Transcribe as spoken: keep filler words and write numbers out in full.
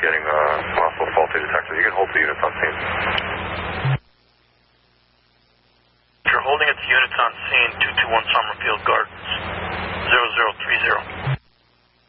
getting a possible faulty detector. You can hold the units on scene. You're holding at the units on scene, two two one Summerfield Gardens, zero zero three zero.